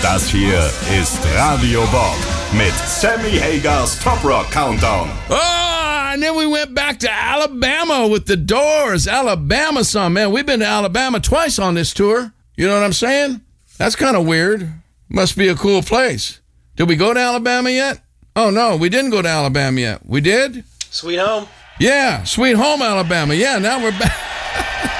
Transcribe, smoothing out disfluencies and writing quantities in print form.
Das hier ist Radio Bob mit Sammy Hagers Top Rock Countdown. Oh, and then we went back to Alabama with the Doors. Alabama song, man. We've been to Alabama twice on this tour. You know what I'm saying? That's kind of weird. Must be a cool place. Did we go to Alabama yet? Oh, no, we didn't go to Alabama yet. We did? Sweet home. Yeah, Sweet Home, Alabama. Yeah, now we're back.